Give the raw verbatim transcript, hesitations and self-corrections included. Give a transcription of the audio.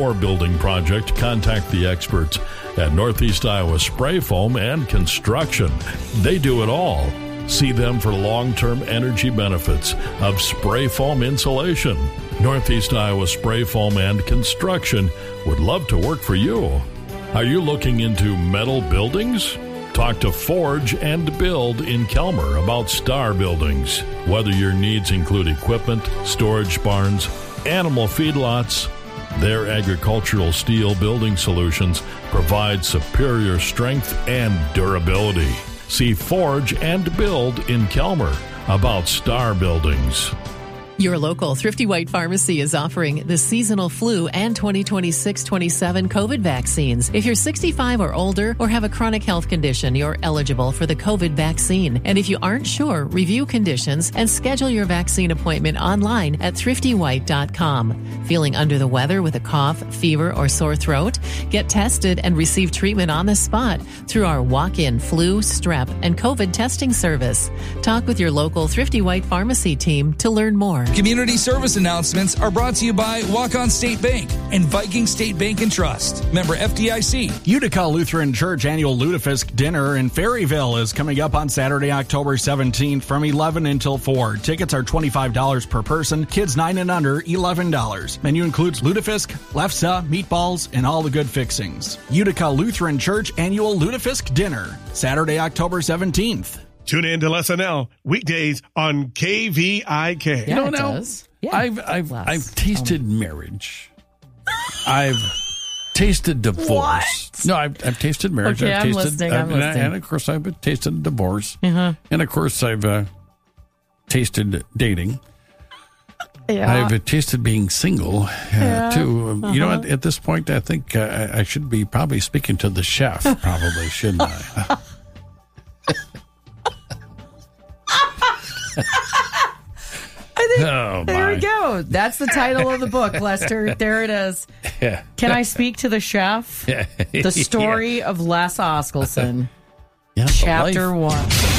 or building project, contact the experts at Northeast Iowa Spray Foam and Construction. They do it all. See them for long-term energy benefits of spray foam insulation. Northeast Iowa Spray Foam and Construction would love to work for you. Are you looking into metal buildings? Talk to Forge and Build in Kelmer about Star Buildings. Whether your needs include equipment, storage barns, animal feedlots, their agricultural steel building solutions provide superior strength and durability. See Forge and Build in Kelmer about Star Buildings. Your local Thrifty White Pharmacy is offering the seasonal flu and twenty twenty-six twenty-seven COVID vaccines. If you're sixty-five or older or have a chronic health condition, you're eligible for the COVID vaccine. And if you aren't sure, review conditions and schedule your vaccine appointment online at thrifty white dot com. Feeling under the weather with a cough, fever, or sore throat? Get tested and receive treatment on the spot through our walk-in flu, strep, and COVID testing service. Talk with your local Thrifty White Pharmacy team to learn more. Community service announcements are brought to you by Walk-On State Bank and Viking State Bank and Trust. Member F D I C. Utica Lutheran Church annual Lutefisk dinner in Ferryville is coming up on Saturday, October seventeenth from eleven until four. Tickets are twenty-five dollars per person. Kids nine and under, eleven dollars. Menu includes lutefisk, lefse, meatballs, and all the good fixings. Utica Lutheran Church annual Lutefisk dinner, Saturday, October seventeenth. Tune in to S N L weekdays on K V I K. Yeah, no, it no. does. Yeah, I've I've Less. I've tasted marriage. I've tasted divorce. What? No, I've I've tasted marriage. Okay, I've I'm tasted, listening, I'm and, I- listening. and of course I've tasted divorce. Uh-huh. And of course I've uh, tasted dating. Yeah. I've tasted being single uh, Yeah. too. Um, Uh-huh. You know, at, at this point, I think uh, I I should be probably speaking to the chef. Probably shouldn't I? I think Oh, there my. we go. That's the title of the book, Lester. There it is. Yeah. Can I speak to the chef? The story of Les Oskelson. Yeah, the Chapter life. one.